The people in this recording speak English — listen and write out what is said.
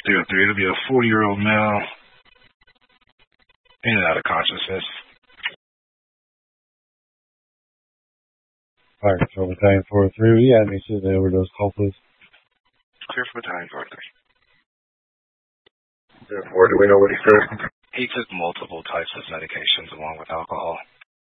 303, it'll be a 40-year-old male in and out of consciousness. Fire Control Battalion 403, we had me to the overdose call, please. Clear for Battalion 403. Therefore, do we know what he took? He took multiple types of medications along with alcohol.